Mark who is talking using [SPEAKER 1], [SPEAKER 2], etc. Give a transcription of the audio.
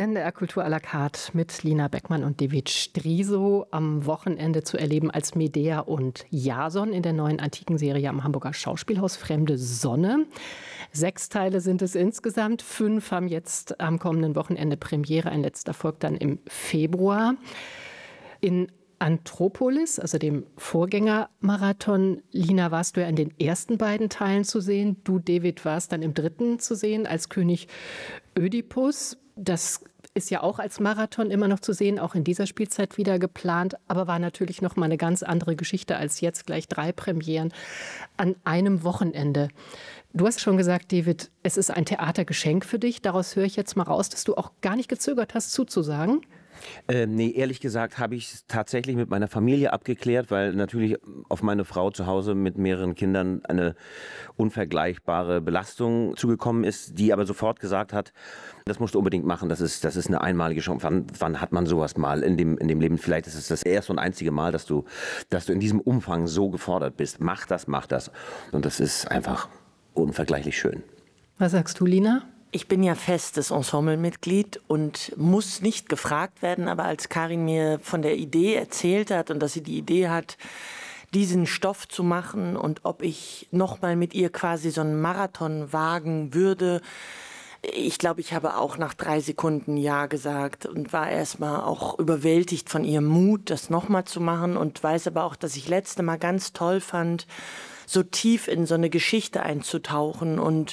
[SPEAKER 1] NDR Kultur à la carte mit Lina Beckmann und David Striso am Wochenende zu erleben als Medea und Jason in der neuen antiken Serie am Hamburger Schauspielhaus Fremde Sonne. 6 Teile sind es insgesamt. 5 haben jetzt am kommenden Wochenende Premiere. Ein letzter folgt dann im Februar. In Anthropolis, also dem Vorgängermarathon, Lina, warst du ja in den ersten beiden Teilen zu sehen. Du, David, warst dann im dritten zu sehen als König Ödipus. Das ist ja auch als Marathon immer noch zu sehen, auch in dieser Spielzeit wieder geplant, aber war natürlich noch mal eine ganz andere Geschichte als jetzt gleich 3 Premieren an einem Wochenende. Du hast schon gesagt, David, es ist ein Theatergeschenk für dich. Daraus höre ich jetzt mal raus, dass du auch gar nicht gezögert hast, zuzusagen.
[SPEAKER 2] Nee, ehrlich gesagt habe ich es tatsächlich mit meiner Familie abgeklärt, weil natürlich auf meine Frau zu Hause mit mehreren Kindern eine unvergleichbare Belastung zugekommen ist, die aber sofort gesagt hat, das musst du unbedingt machen, das ist eine einmalige Chance. Wann hat man sowas mal in dem Leben? Vielleicht ist es das erste und einzige Mal, dass du in diesem Umfang so gefordert bist. Mach das. Und das ist einfach unvergleichlich schön.
[SPEAKER 1] Was sagst du, Lina?
[SPEAKER 3] Ich bin ja festes Ensemblemitglied und muss nicht gefragt werden, aber als Karin mir von der Idee erzählt hat und dass sie die Idee hat, diesen Stoff zu machen und ob ich nochmal mit ihr quasi so einen Marathon wagen würde, ich glaube, ich habe auch nach 3 Sekunden Ja gesagt und war erstmal auch überwältigt von ihrem Mut, das nochmal zu machen und weiß aber auch, dass ich letzte Mal ganz toll fand, so tief in so eine Geschichte einzutauchen und